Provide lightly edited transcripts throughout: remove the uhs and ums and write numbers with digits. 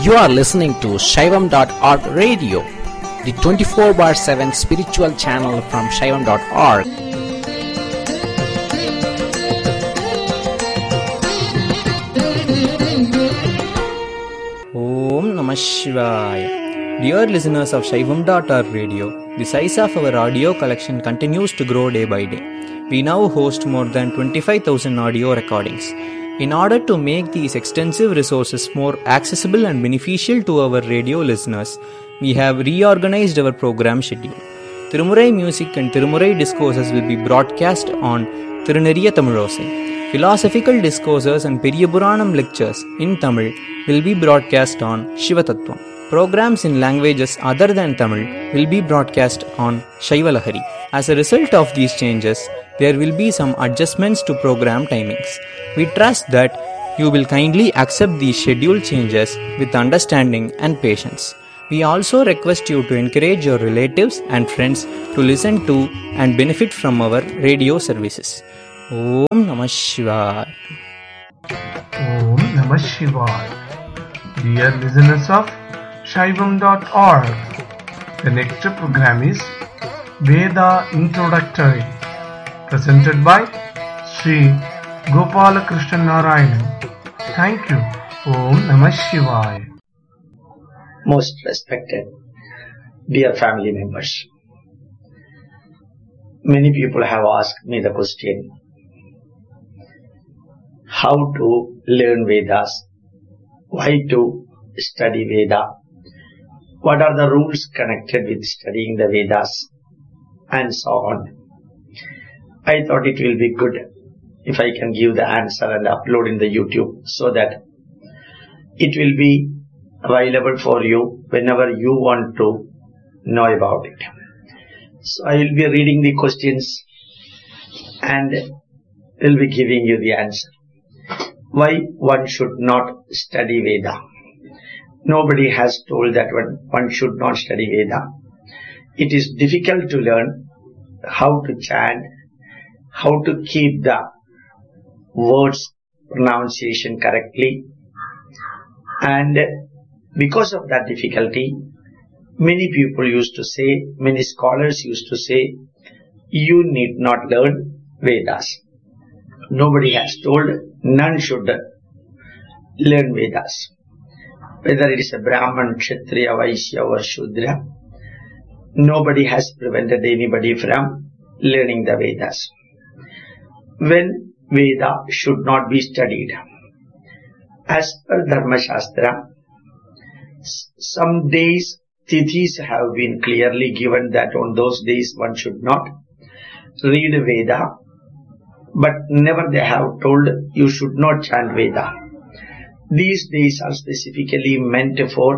You are listening to Shaivam.org radio, the 24/7 spiritual channel from Shaivam.org. Om Namah Shivaya. Dear listeners of Shaivam.org radio, the size of our audio collection continues to grow day by day. We now host more than 25,000 audio recordings. In order to make these extensive resources more accessible and beneficial to our radio listeners, we have reorganized our program schedule. Tirumurai music and Tirumurai discourses will be broadcast on Tiruneriya Tamilosai. Philosophical discourses and Periyapuranam lectures in Tamil will be broadcast on Shivatattvam. Programs in languages other than Tamil will be broadcast on Shaivalahari. As a result of these changes, there will be some adjustments to program timings. We trust that you will kindly accept these schedule changes with understanding and patience. We also request you to encourage your relatives and friends to listen to and benefit from our radio services. Om Namah Shivaya. Om Namah Shivaya. Dear listeners of Shaivam.org, the next program is Veda Introductory, presented by Sri Gopalakrishnan Narayanan. Thank you. Om Namah Shivaya. Most respected dear family members, many people have asked me the question, how to learn Vedas, why to study Veda, what are the rules connected with studying the Vedas, and so on. I thought it will be good if I can give the answer and upload in the YouTube so that it will be available for you whenever you want to know about it. So I will be reading the questions and will be giving you the answer. Why one should not study Veda? Nobody has told that one should not study Veda. It is difficult to learn how to chant, how to keep the words pronunciation correctly, and because of that difficulty, many people used to say, many scholars used to say, you need not learn Vedas. Nobody has told none should learn Vedas. Whether it is a Brahman, Kshatriya, Vaishya or Shudra, nobody has prevented anybody from learning the Vedas. When Veda should not be studied, as per Dharma Shastra, some days tithis have been clearly given that on those days one should not read Veda, but never they have told you should not chant Veda. These days are specifically meant for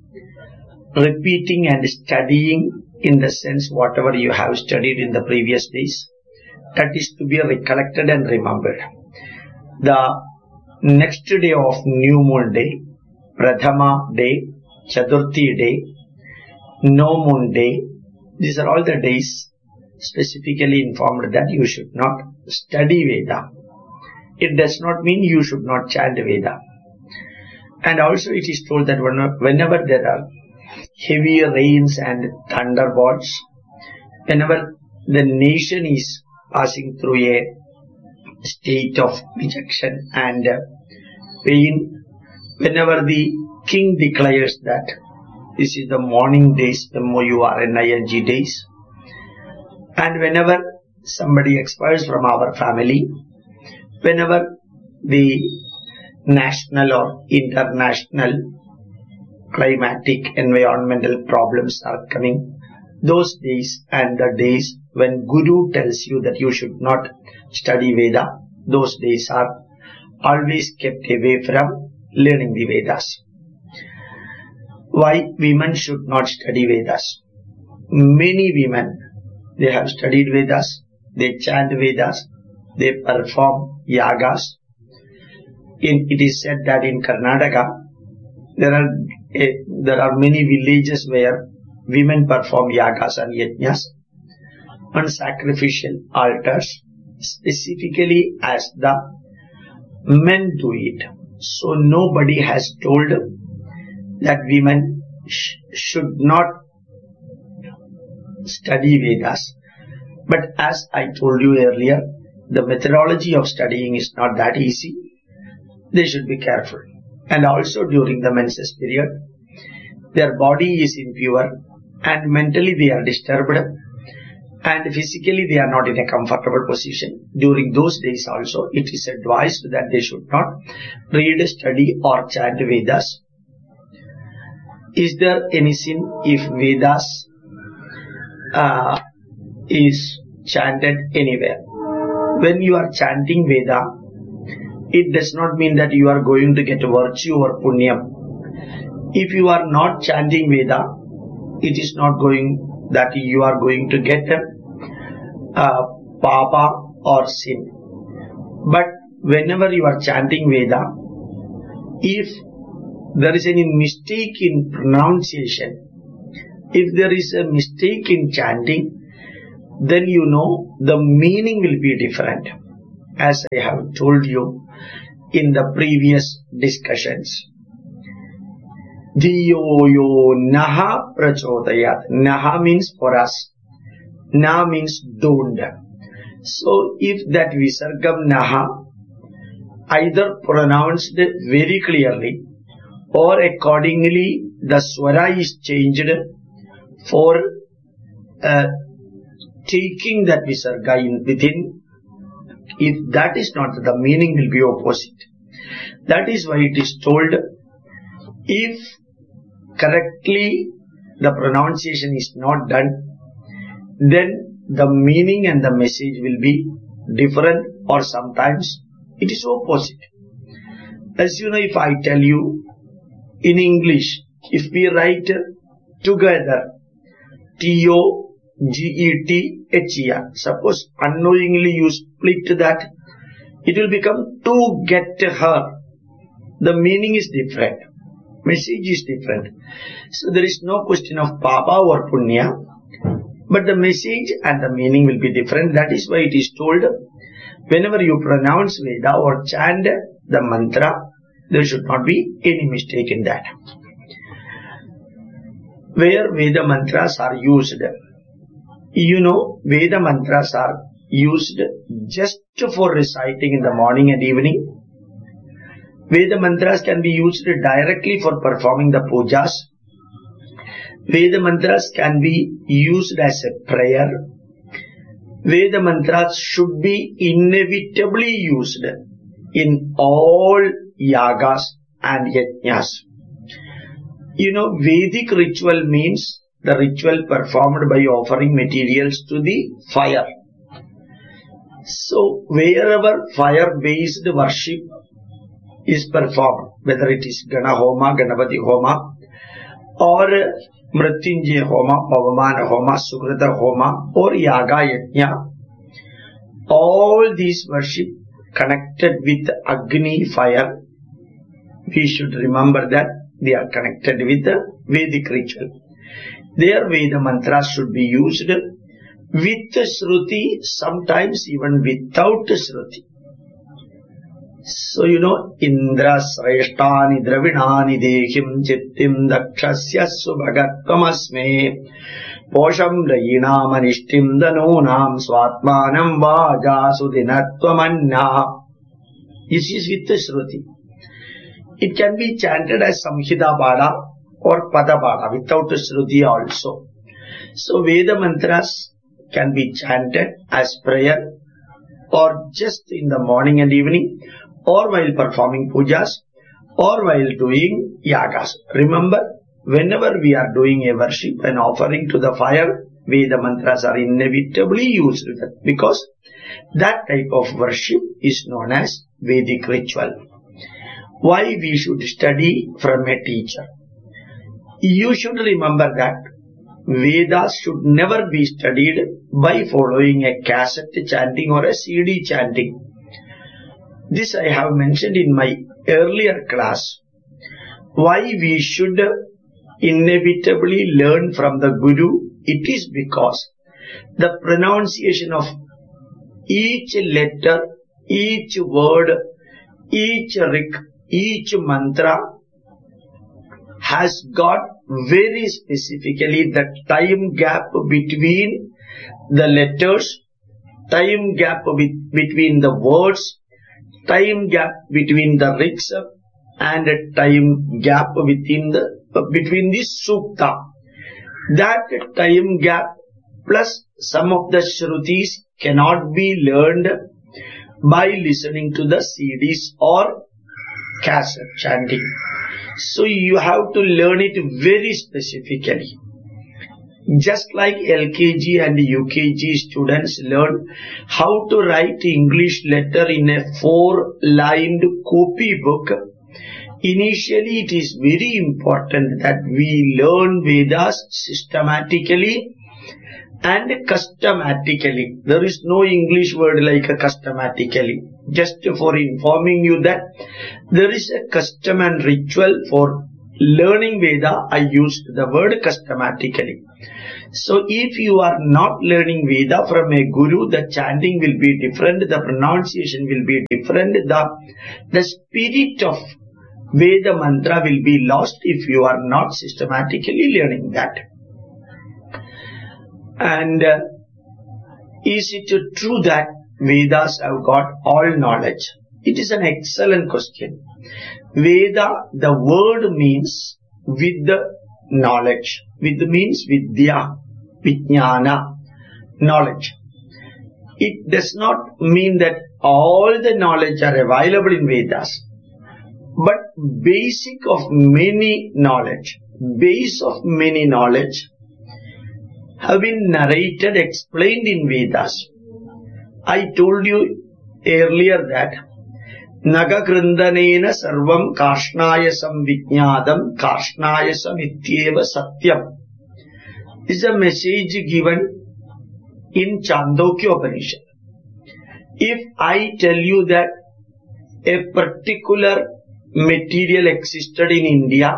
repeating and studying, in the sense whatever you have studied in the previous days, that is to be recollected and remembered. The next day of new moon day, Prathama day, Chaturthi day, no moon day, these are all the days specifically informed that you should not study Veda. It does not mean you should not chant Veda. And also it is told that whenever there are heavy rains and thunderbolts, whenever the nation is passing through a state of dejection and pain, whenever the king declares that this is the mourning days, MOURNING days, and whenever somebody expires from our family, whenever the national or international climatic environmental problems are coming, those days and the days when Guru tells you that you should not study Veda, those days are always kept away from learning the Vedas. Why women should not study Vedas? Many women, they have studied Vedas, they chant Vedas, they perform yagas. It is said that in Karnataka, there are many villages where women perform yagas and yajnas on sacrificial altars, specifically as the men do it. So nobody has told that women should not study Vedas. But as I told you earlier, the methodology of studying is not that easy. They should be careful. And also during the menses period, their body is impure and mentally they are disturbed and physically they are not in a comfortable position. During those days also, it is advised that they should not read, study or chant Vedas. Is there any sin if Vedas is chanted anywhere? When you are chanting Veda, it does not mean that you are going to get virtue or punyam. If you are not chanting Veda, it is not going that you are going to get papa or sin. But whenever you are chanting Veda, if there is any mistake in pronunciation, if there is a mistake in chanting, then you know the meaning will be different. As I have told you in the previous discussions. Dhiyo yo naha prachodayat. Naha means for us. Na means don't. So if that visargam naha either pronounced very clearly or accordingly the swara is changed for taking that visarga in within, if that is not, the meaning will be opposite. That is why it is told, if correctly the pronunciation is not done, then the meaning and the message will be different, or sometimes it is opposite. As you know, if I tell you in English, if we write together T-O-G-E-T-H-E-R, suppose unknowingly you split that, it will become to get her. The meaning is different, message is different. So there is no question of papa or punya, but the message and the meaning will be different. That is why it is told, whenever you pronounce Veda or chant the mantra, there should not be any mistake in that. Where Veda mantras are used, you know, Veda mantras are used just for reciting in the morning and evening. Veda mantras can be used directly for performing the pujas. Veda mantras can be used as a prayer. Veda mantras should be inevitably used in all yagas and yajnas. You know, Vedic ritual means the ritual performed by offering materials to the fire. So, wherever fire-based worship is performed, whether it is Gana Homa, Ganapati Homa, or Mrityunjaya Homa, Pavamana Homa, Sukrita Homa, or Yaga Yajna, all these worship connected with Agni fire, we should remember that they are connected with the Vedic ritual. Their Veda mantras should be used with Shruti, sometimes even without Shruti. So you know, Indra Sreshtani Dravinani Dehim Chittim Dakshasya Subhagatvamasme Posham Rayinam Anishtim Danonam Swatmanam Vaja Sudinatvamanna. This is with the Shruti. It can be chanted as Samhita Pada or Pada Pada without Shruti also. So Veda mantras can be chanted as prayer or just in the morning and evening, or while performing pujas, or while doing yagas. Remember, whenever we are doing a worship and offering to the fire, Veda mantras are inevitably used because that type of worship is known as Vedic ritual. Why we should study from a teacher? You should remember that Vedas should never be studied by following a cassette chanting or a CD chanting. This I have mentioned in my earlier class. Why we should inevitably learn from the Guru? It is because the pronunciation of each letter, each word, each rik, each mantra has got very specifically the time gap between the letters, time gap between the words, time gap between the rigs, and a time gap between the sukta. That time gap plus some of the shrutis cannot be learned by listening to the CDs or cassette chanting. So you have to learn it very specifically. Just like LKG and UKG students learn how to write English letter in a 4-lined copy book, initially it is very important that we learn Vedas systematically and custommatically. There is no English word like a custommatically. Just for informing you that there is a custom and ritual for learning Veda, I used the word custommatically. So if you are not learning Veda from a guru, the chanting will be different, the pronunciation will be different, the spirit of Veda mantra will be lost if you are not systematically learning that. And is it true that Vedas have got all knowledge? It is an excellent question. Veda, the word means with the knowledge. With means vidya, vijnana, knowledge. It does not mean that all the knowledge are available in Vedas. But basic of many knowledge, base of many knowledge have been narrated, explained in Vedas. I told you earlier that Nagakrindanena sarvam karshnayasam vijnadam karshnayasam ityeva satyam. This is a message given in Chandogya Upanishad. If I tell you that a particular material existed in India,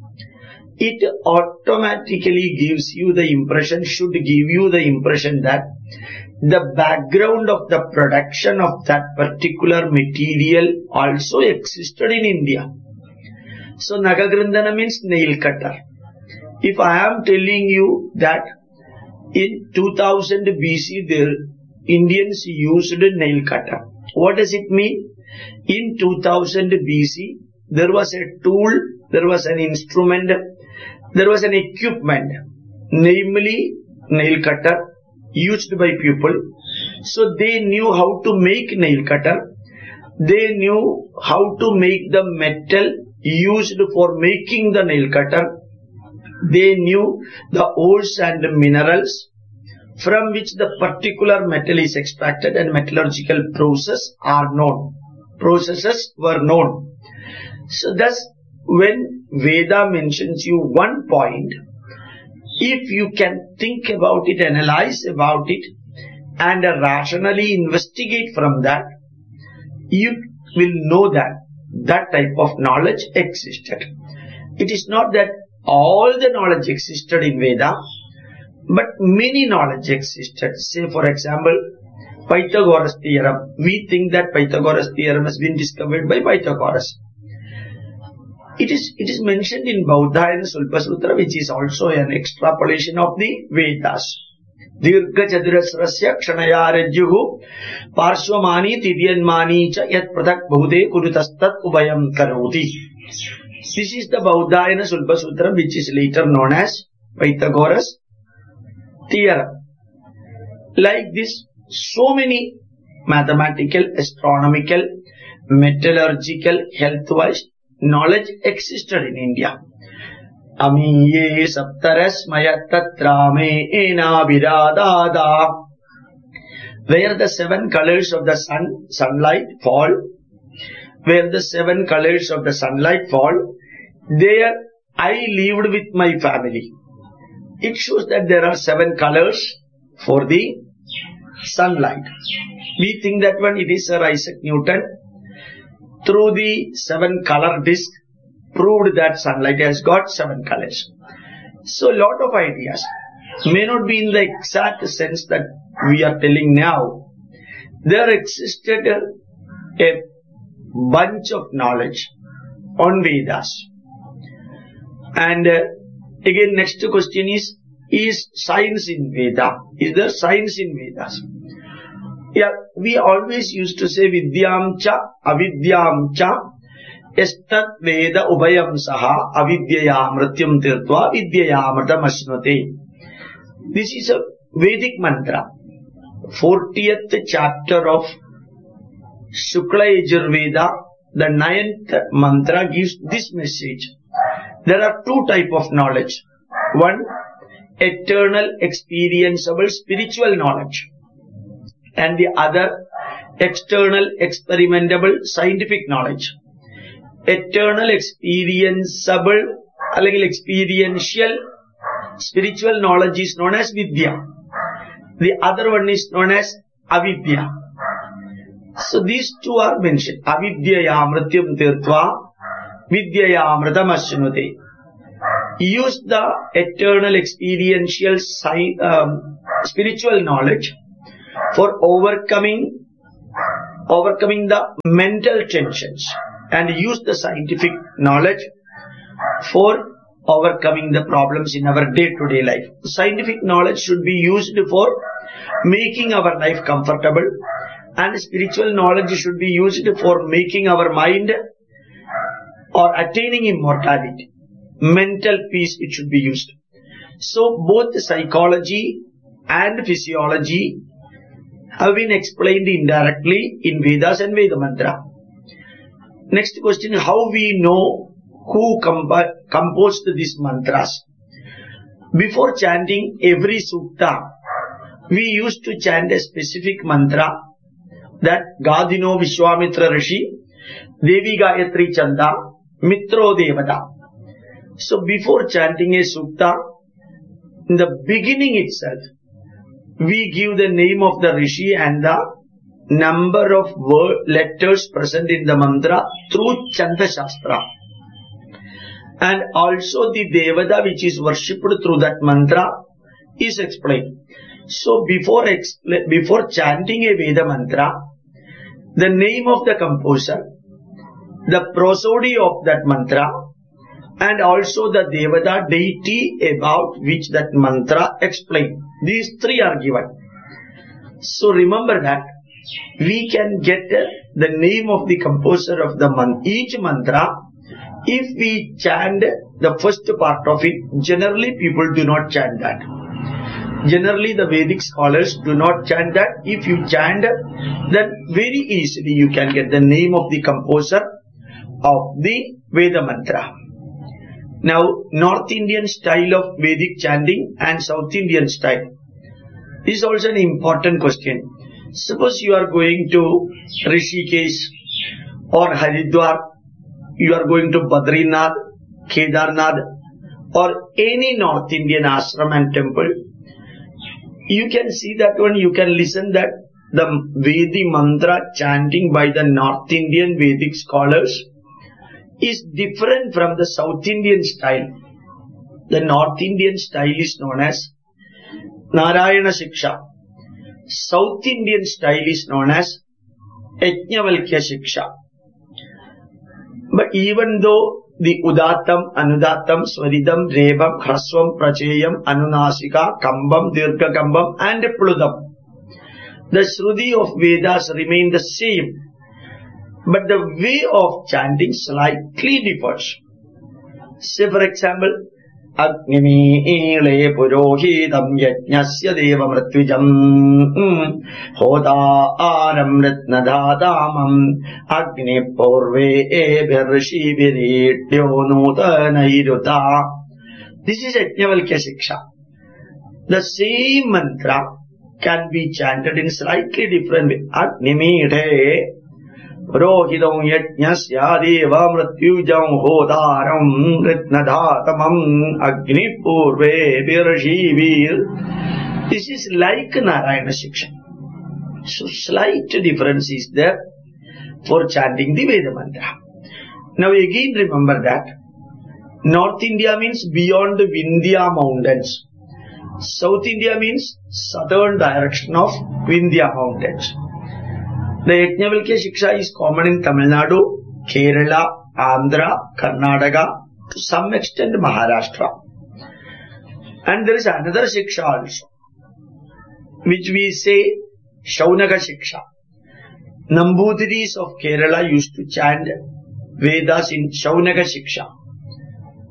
it automatically gives you the impression, should give you the impression that the background of the production of that particular material also existed in India. So Nagagrindana means nail cutter. If I am telling you that in 2000 BC the Indians used a nail cutter, what does it mean? In 2000 BC there was a tool, there was an instrument, there was an equipment, namely nail cutter, used by people. So they knew how to make nail cutter. They knew how to make the metal used for making the nail cutter. They knew the ores and minerals from which the particular metal is extracted, and metallurgical processes are known. Processes were known. So thus, when Veda mentions you one point, if you can think about it, analyze about it, and rationally investigate from that, you will know that that type of knowledge existed. It is not that all the knowledge existed in Veda, but many knowledge existed. Say for example, Pythagoras theorem. We think that Pythagoras theorem has been discovered by Pythagoras. It is mentioned in Baudhayana Sulpa Sutra, which is also an extrapolation of the Vedas. Dirgha chaturasrasya kshanayarajyuhu parshvamani tidyanmani cha yat prathak bhude kurutastat ubayam karoti. This is the Baudhayana Sulpa Sutra, which is later known as Pythagoras theorem. Like this, so many mathematical, astronomical, metallurgical, health-wise knowledge existed in India. Amiye saptarasmaya tatrame ena viradada. Where the 7 colors of the sunlight fall, where the 7 colors of the sunlight fall, there I lived with my family. It shows that there are 7 colors for the sunlight. We think that when it is Sir Isaac Newton, through the 7 color disc, proved that sunlight has got 7 colors. So lot of ideas may not be in the exact sense that we are telling now. There existed a bunch of knowledge on Vedas. And again, next question is science in Veda? Is there science in Vedas? Yeah, we always used to say Vidyam cha avidyam cha estat Veda ubhayam saha avidyaya mrityam tirtva vidyaya amritam ashnute. This is a Vedic mantra. 40th chapter of Shukla Yajurveda, the 9th mantra gives this message. There are two types of knowledge. One, eternal, experienceable, spiritual knowledge. And the other, external, experimentable, scientific knowledge. Eternal, experienceable, experiential, spiritual knowledge is known as Vidya. The other one is known as Avidya. So these two are mentioned. Avidyaya mrityam tirtva vidyaya amritam ashnute. Use the eternal experiential spiritual knowledge for overcoming the mental tensions, and use the scientific knowledge for overcoming the problems in our day-to-day life. Scientific knowledge should be used for making our life comfortable, and spiritual knowledge should be used for making our mind or attaining immortality. Mental peace, it should be used. So both psychology and physiology have been explained indirectly in Vedas and Veda mantra. Next question, how we know who composed these mantras? Before chanting every sukta, we used to chant a specific mantra that Gadino Vishwamitra Rishi, Devi Gayatri Chanda, Mitro Devata. So before chanting a sukta, in the beginning itself, we give the name of the Rishi and the number of letters present in the mantra through Chanda Shastra. And also the Devata which is worshipped through that mantra is explained. So before chanting a Veda mantra, the name of the composer, the prosody of that mantra, and also the Devata deity about which that mantra explained. These three are given. So remember that we can get the name of the composer of each mantra if we chant the first part of it. Generally people do not chant that. Generally the Vedic scholars do not chant that. If you chant, then very easily you can get the name of the composer of the Veda mantra. Now, North Indian style of Vedic chanting and South Indian style. This is also an important question. Suppose you are going to Rishikesh or Haridwar, you are going to Badrinath, Kedarnath, or any North Indian ashram and temple, you can see that one, you can listen that the Vedic mantra chanting by the North Indian Vedic scholars is different from the South Indian style. The North Indian style is known as Narayana Shiksha. South Indian style is known as Yajnavalkya Shiksha. But even though the Udatam, Anudatam, Swaridam, Rebam, Hrasvam, Prachayam, Anunasika, Kambam, Dirgha Kambam and Pludam, the Shruti of Vedas remain the same, but the way of chanting slightly differs. Say for example, Agnimile Purohitam Yajnasya Deva Mritvijam Hodaram Ritnadadamam Agni Purve Ebhershi Virityo Nutanairuta. This is Yajnavalkya Shiksha. The same mantra can be chanted in slightly different way. Agnimile Rohidam Yajnasya Deva Mrityujam Hodaram Ritnadhatamam Agni Purve Virashivir. This is like Narayana Shiksha. So slight difference is there for chanting the Veda mantra. Now again remember that North India means beyond the Vindhya mountains. South India means southern direction of Vindhya mountains. The Yajnavalkya Shiksha is common in Tamil Nadu, Kerala, Andhra, Karnataka, to some extent Maharashtra. And there is another Shiksha also, which we say Shaunaka Shiksha. Nambutiris of Kerala used to chant Vedas in Shaunaka Shiksha.